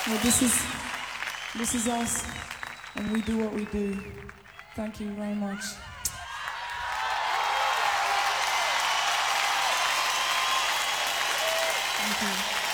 Yeah, this is us, and we do what we do. Thank you very much. Thank you.